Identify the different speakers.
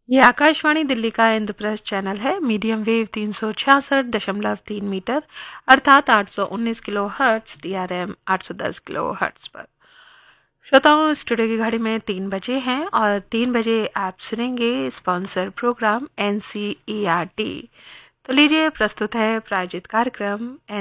Speaker 1: ये आकाशवाणी दिल्ली का इंद्रप्रस्थ चैनल है। मीडियम वेव 366.3 मीटर अर्थात 819 kilo hertz, DRM 810 kilo hertz पर। श्रोताओं, स्टूडियो की घड़ी में 3 बजे हैं और 3 बजे आप सुनेंगे स्पॉन्सर प्रोग्राम NCERT। तो लीजिए, प्रस्तुत है प्रायोजित कार्यक्रम